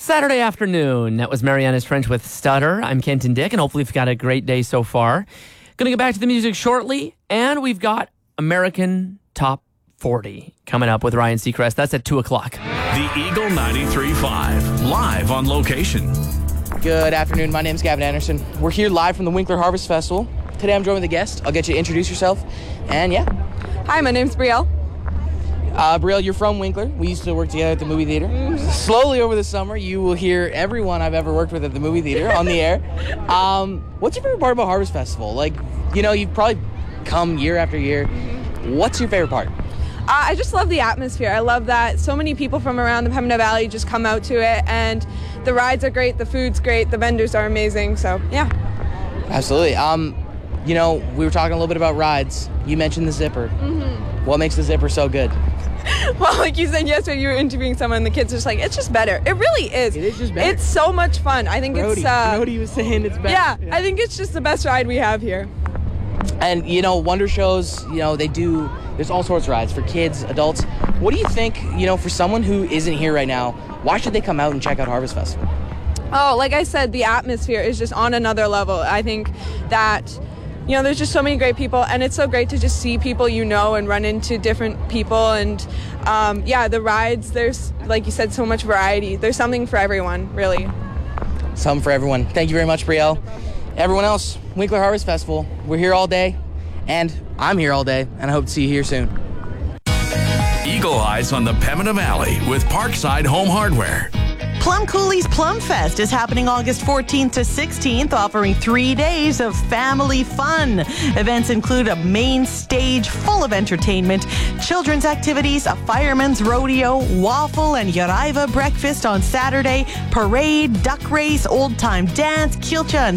Saturday afternoon. That was Mariana's French with Stutter. I'm Kenton Dick, and hopefully you've got a great day so far. Going to get back to the music shortly, and we've got American Top 40 coming up with Ryan Seacrest. That's at 2 o'clock. The Eagle 93.5, live on location. Good afternoon. My name's Gavin Anderson. We're here live from the Winkler Harvest Festival. Today I'm joined with a guest. I'll get you to introduce yourself. And yeah. Hi, my name's Brielle. Brielle, you're from Winkler. We used to work together at the movie theater. Slowly over the summer, you will hear everyone I've ever worked with at the movie theater on the air. What's your favorite part about Harvest Festival? Like, you know, you've probably come year after year. What's your favorite part? I just love the atmosphere. I love that so many people from around the Pembina Valley just come out to it, and the rides are great, the food's great, the vendors are amazing, so yeah. Absolutely. You know, we were talking a little bit about rides. You mentioned the Zipper. Mm-hmm. What makes the Zipper so good? Well, like you said yesterday, you were interviewing someone, and the kids are just like, it's just better. It really is. It is just better. It's so much fun. I think Brody was saying it's better. Yeah, I think it's just the best ride we have here. And, you know, Wonder Shows, you know, there's all sorts of rides for kids, adults. What do you think, you know, for someone who isn't here right now, why should they come out and check out Harvest Festival? Oh, like I said, the atmosphere is just on another level. I think that, you know, there's just so many great people, and it's so great to just see people you know and run into different people. And, the rides, there's, like you said, so much variety. There's something for everyone, really. Something for everyone. Thank you very much, Brielle. Everyone else, Winkler Harvest Festival, we're here all day, and I'm here all day, and I hope to see you here soon. Eagle Eyes on the Pembina Valley with Parkside Home Hardware. Plum Cooley's Plum Fest is happening August 14th to 16th, offering 3 days of family fun. Events include a main stage full of entertainment, children's activities, a fireman's rodeo, waffle and yaraiva breakfast on Saturday, parade, duck race, old-time dance, kilcha and